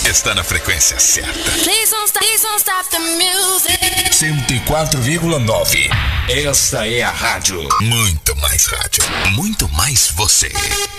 está na frequência certa. Please don't stop the music. 104,9. Esta é a rádio. Muito mais rádio. Muito mais você.